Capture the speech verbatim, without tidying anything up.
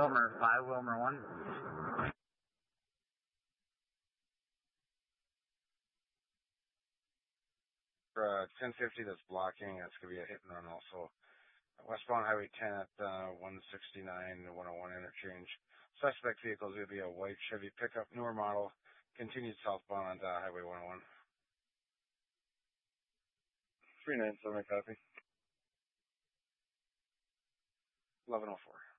Wilmer five, Wilmer one. For uh, ten fifty that's blocking, that's going to be a hit and run also. Westbound Highway ten at uh, one sixty-nine and one oh one interchange. Suspect vehicle is going to be a white Chevy pickup, newer model, continued southbound on uh, Highway one oh one. three nine seven, copy. eleven oh four.